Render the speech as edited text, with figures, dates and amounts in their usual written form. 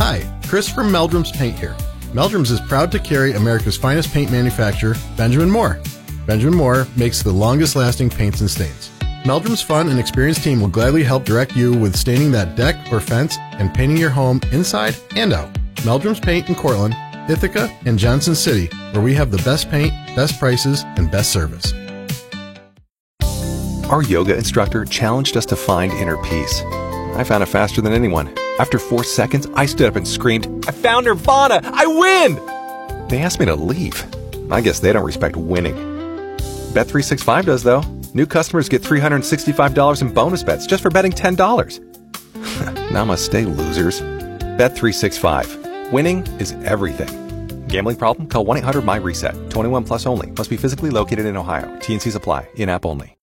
Hi, Chris from Meldrum's Paint here. Meldrum's is proud to carry America's finest paint manufacturer, Benjamin Moore. Benjamin Moore makes the longest-lasting paints and stains. Meldrum's fun and experienced team will gladly help direct you with staining that deck or fence and painting your home inside and out. Meldrum's Paint in Cortland, Ithaca, and Johnson City, where we have the best paint, best prices, and best service. Our yoga instructor challenged us to find inner peace. I found it faster than anyone. After 4 seconds, I stood up and screamed, "I found Nirvana! I win!" They asked me to leave. I guess they don't respect winning. Bet365 does, though. New customers get $365 in bonus bets just for betting $10. Namaste, losers. Bet365. Winning is everything. Gambling problem? Call 1-800-MY-RESET. 21 plus only. Must be physically located in Ohio. T&Cs apply. In-app only.